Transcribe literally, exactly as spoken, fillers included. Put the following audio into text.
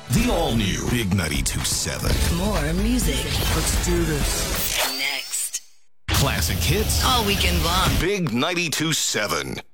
The all-new Big ninety-two point seven. More music. Let's do this. Next. Classic hits. All weekend long. Big ninety-two point seven.